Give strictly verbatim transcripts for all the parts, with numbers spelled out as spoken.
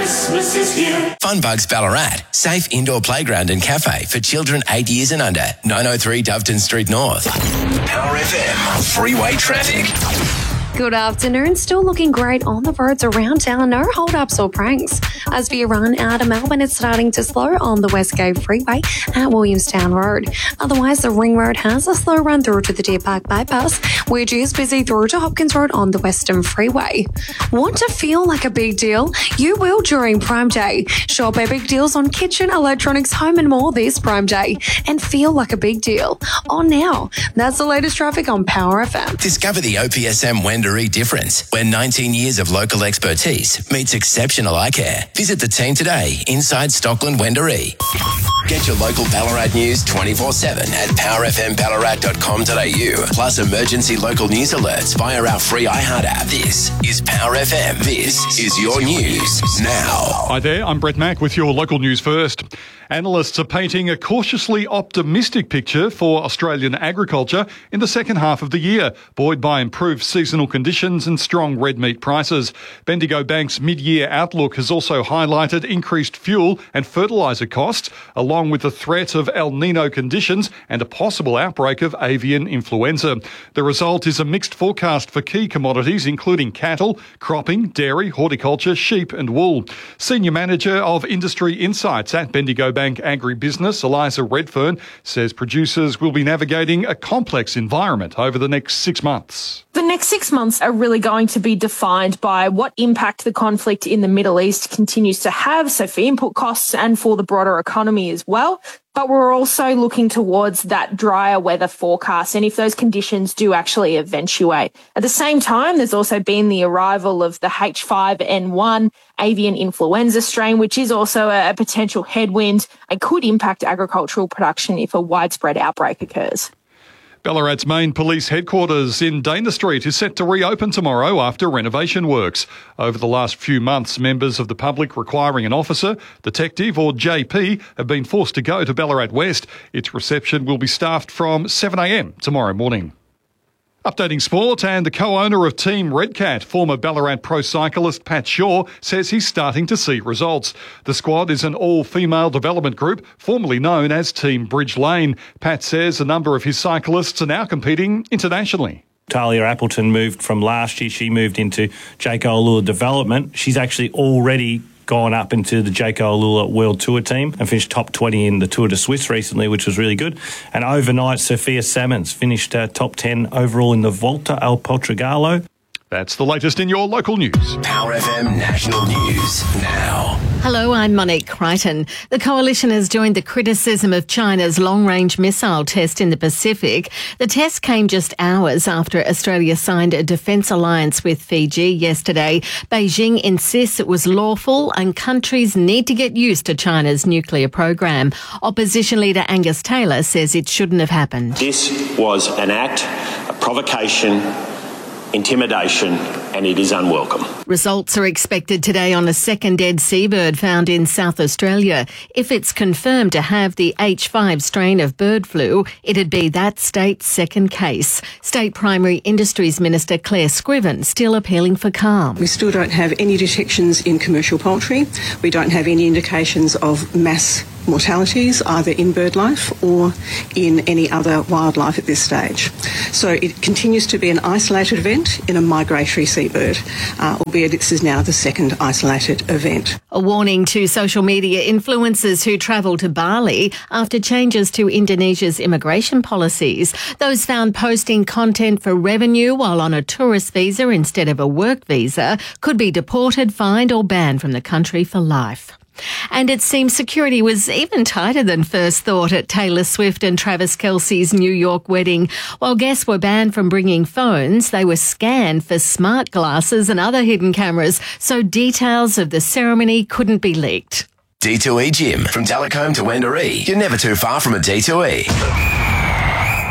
Christmas is here. Funbugs Ballarat. Safe indoor playground and cafe for children eight years and under. nine oh three Doveton Street North. Power F M. Freeway traffic. Good afternoon. Still looking great on the roads around town. No hold-ups or pranks. As for your run out of Melbourne, it's starting to slow on the Westgate Freeway at Williamstown Road. Otherwise, the Ring Road has a slow run through to the Deer Park Bypass, which is busy through to Hopkins Road on the Western Freeway. Want to feel like a big deal? You will during Prime Day. Shop epic deals on kitchen, electronics, home and more this Prime Day. And feel like a big deal. On now. That's the latest traffic on Power F M. Discover the O P S M Wendouree difference, where nineteen years of local expertise meets exceptional eye care. Visit the team today inside Stockland Wendouree. Get your local Ballarat news twenty-four seven at power f m ballarat dot com dot a u, plus emergency local news alerts via our free iHeart app. This is Power F M. This is your news now. Hi there, I'm Brett Mack with your local news first. Analysts are painting a cautiously optimistic picture for Australian agriculture in the second half of the year, buoyed by improved seasonal conditions and strong red meat prices. Bendigo Bank's mid-year outlook has also highlighted increased fuel and fertiliser costs, along with the threat of El Nino conditions and a possible outbreak of avian influenza. The result is a mixed forecast for key commodities, including cattle, cropping, dairy, horticulture, sheep and wool. Senior Manager of Industry Insights at Bendigo Bank Agribusiness, Eliza Redfern, says producers will be navigating a complex environment over the next six months. The next six months are really going to be defined by what impact the conflict in the Middle East continues to have, so for input costs and for the broader economy as well. But we're also looking towards that drier weather forecast and if those conditions do actually eventuate. At the same time, there's also been the arrival of the H five N one avian influenza strain, which is also a potential headwind and could impact agricultural production if a widespread outbreak occurs. Ballarat's main police headquarters in Dana Street is set to reopen tomorrow after renovation works. Over the last few months, members of the public requiring an officer, detective or J P have been forced to go to Ballarat West. Its reception will be staffed from seven a m tomorrow morning. Updating sport, and the co-owner of Team Redcat, former Ballarat pro cyclist Pat Shaw, says he's starting to see results. The squad is an all-female development group, formerly known as Team Bridge Lane. Pat says a number of his cyclists are now competing internationally. Talia Appleton moved from last year. She moved into Jayco Alula Development. She's actually already gone up into the Jayco Alula World Tour team and finished top twenty in the Tour de Suisse recently, which was really good. And overnight, Sophia Salmons finished uh, top ten overall in the Volta al Portugallo. That's the latest in your local news. Power F M National News now. Hello, I'm Monique Crichton. The coalition has joined the criticism of China's long-range missile test in the Pacific. The test came just hours after Australia signed a defence alliance with Fiji yesterday. Beijing insists it was lawful and countries need to get used to China's nuclear program. Opposition leader Angus Taylor says it shouldn't have happened. This was an act, a provocation, intimidation, and it is unwelcome. Results are expected today on a second dead seabird found in South Australia. If it's confirmed to have the H five strain of bird flu, it'd be that state's second case. State Primary Industries Minister Claire Scriven still appealing for calm. We still don't have any detections in commercial poultry. We don't have any indications of mass mortalities either in bird life or in any other wildlife at this stage. So it continues to be an isolated event in a migratory seabird, uh, albeit this is now the second isolated event. A warning to social media influencers who travel to Bali after changes to Indonesia's immigration policies. Those found posting content for revenue while on a tourist visa instead of a work visa could be deported, fined or banned from the country for life. And it seems security was even tighter than first thought at Taylor Swift and Travis Kelce's New York wedding. While guests were banned from bringing phones, they were scanned for smart glasses and other hidden cameras, so details of the ceremony couldn't be leaked. D two E Gym. From Telecombe to Wendouree, you're never too far from a D two E.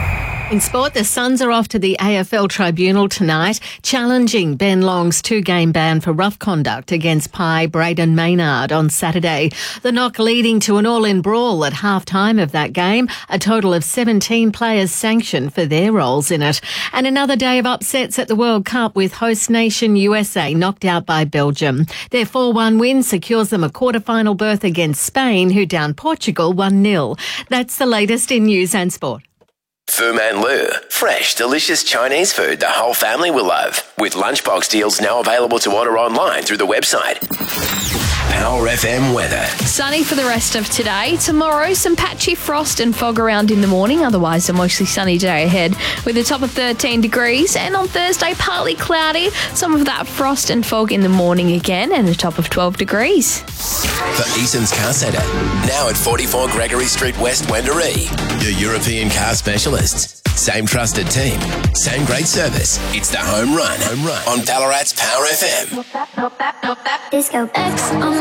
In sport, the Suns are off to the A F L tribunal tonight, challenging Ben Long's two-game ban for rough conduct against Pi Braden Maynard on Saturday. The knock leading to an all-in brawl at half-time of that game, a total of seventeen players sanctioned for their roles in it. And another day of upsets at the World Cup with host nation U S A knocked out by Belgium. Their four one win secures them a quarter-final berth against Spain, who downed Portugal one nil. That's the latest in news and sport. Fu Man Lu. Fresh, delicious Chinese food the whole family will love. With lunchbox deals now available to order online through the website. Power F M weather. Sunny for the rest of today. Tomorrow, some patchy frost and fog around in the morning. Otherwise, a mostly sunny day ahead with a top of thirteen degrees. And on Thursday, partly cloudy. Some of that frost and fog in the morning again and a top of twelve degrees. For Eason's Car Centre. Now at forty-four Gregory Street West, Wendouree. Your European car specialists. Same trusted team. Same great service. It's the home run. Home run on Ballarat's Power F M. Disco X on